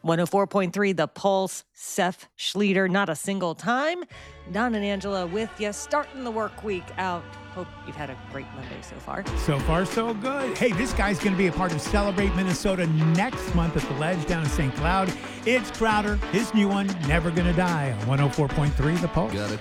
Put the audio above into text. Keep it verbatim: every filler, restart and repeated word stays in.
one oh four point three The Pulse, Seth Schleter, not a single time. Don and Angela with you, starting the work week out. Hope you've had a great Monday so far. So far, so good. Hey, this guy's going to be a part of Celebrate Minnesota next month at the Ledge down in Saint Cloud. It's Crowder, his new one, Never Gonna Die, on one oh four point three The Pulse.